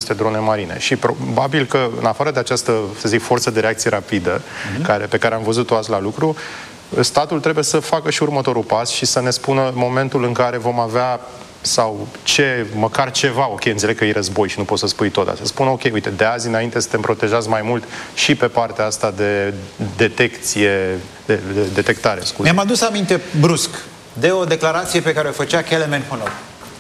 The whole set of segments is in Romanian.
niște drone marine. Și probabil că, în afară de această, să zic, forță de reacție rapidă, pe care am văzut-o azi la lucru, statul trebuie să facă și următorul pas și să ne spună momentul în care vom avea sau măcar ceva, ok, înțeleg că e război și nu poți să spui tot, dar să spun, ok, uite, de azi înainte suntem protejați mai mult și pe partea asta de detectare, scuze. Mi-am adus aminte brusc de o declarație pe care o făcea Kelemen Honor.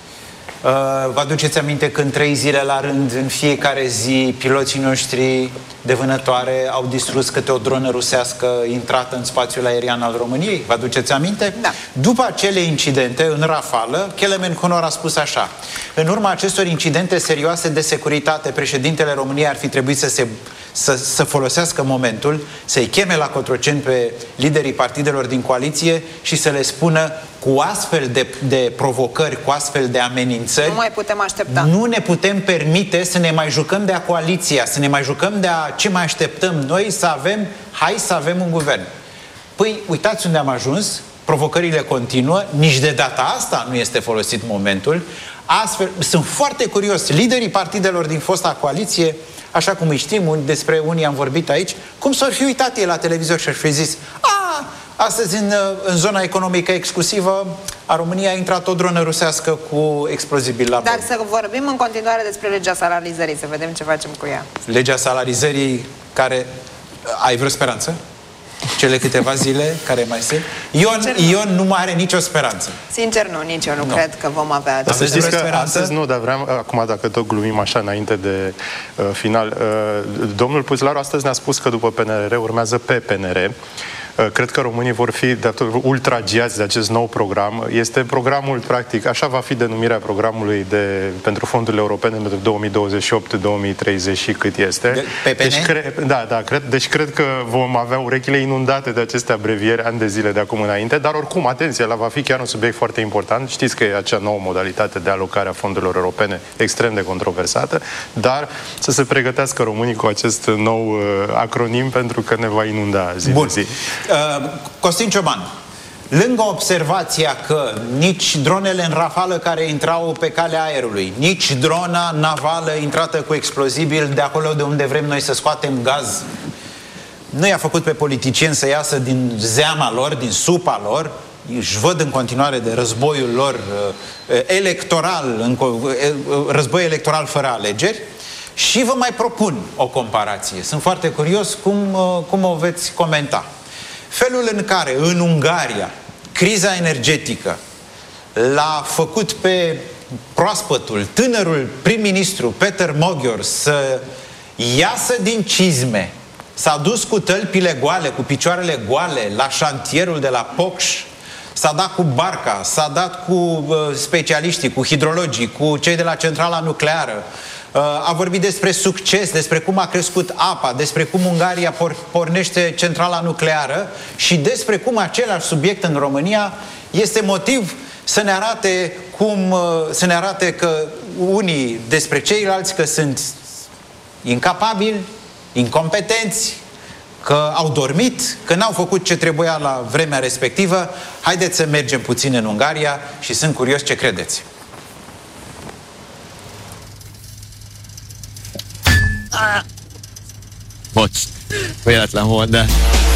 Vă aduceți aminte când 3 zile la rând, în fiecare zi, piloții noștri de vânătoare au distrus câte o dronă rusească intrată în spațiul aerian al României? Vă aduceți aminte? Da. După acele incidente, în rafală, Kelemen Honor a spus așa: în urma acestor incidente serioase de securitate, președintele României ar fi trebuit să folosească momentul, să-i cheme la Cotroceni pe liderii partidelor din coaliție și să le spună: cu astfel de provocări, cu astfel de amenințări, nu mai putem aștepta. Nu ne putem permite să ne mai jucăm de a coaliția, să ne mai jucăm de a ce mai așteptăm noi să avem un guvern. Păi, uitați unde am ajuns, provocările continuă, nici de data asta nu este folosit momentul. Astfel, sunt foarte curios, liderii partidelor din fosta coaliție, așa cum îi știm, despre unii am vorbit aici, cum s-ar fi uitat ei la televizor și ar fi zis: astăzi în zona economică exclusivă a României a intrat o dronă rusească cu explozibil la bord. Dar să vorbim în continuare despre legea salarizării, să vedem ce facem cu ea. Legea salarizării care... Ai vreo speranță? Cele câteva zile care mai sunt? Ion nu mai are nicio speranță. Sincer nu, nici eu nu cred că vom avea această speranță. Astăzi nu, dar vreau, acum dacă tot glumim așa înainte de final, domnul Puzlaru astăzi ne-a spus că după PNR urmează PPNR. Cred că românii vor fi ultragiați de acest nou program. Este programul, practic, așa va fi denumirea programului pentru fondurile europene pentru 2028-2030 și cât este. Deci cred că vom avea urechile inundate de aceste abrevieri ani de zile de acum înainte, dar oricum, atenție, ăla va fi chiar un subiect foarte important. Știți că e acea nouă modalitate de alocare a fondurilor europene extrem de controversată, dar să se pregătească românii cu acest nou acronim pentru că ne va inunda zi de zi. Costin Cioban, lângă observația că nici dronele în rafală care intrau pe calea aerului, nici drona navală intrată cu explozibil de acolo de unde vrem noi să scoatem gaz, nu i-a făcut pe politicieni să iasă din zeama lor, din supa lor, își văd în continuare de războiul lor electoral, război electoral fără alegeri. Și vă mai propun o comparație. Sunt foarte curios cum o veți comenta. Felul în care în Ungaria criza energetică l-a făcut pe proaspătul, tânărul prim-ministru Peter Magyar să iasă din cizme, s-a dus cu tălpile goale, cu picioarele goale la șantierul de la Pocș, s-a dat cu barca, s-a dat cu specialiștii, cu hidrologii, cu cei de la centrala nucleară, a vorbit despre succes, despre cum a crescut apa, despre cum Ungaria pornește centrala nucleară și despre cum același subiect în România este motiv să ne arate că unii despre ceilalți că sunt incapabili, incompetenți, că au dormit, că n-au făcut ce trebuia la vremea respectivă. Haideți să mergem puțin în Ungaria și sunt curios ce credeți. Bocs, véletlen volt, de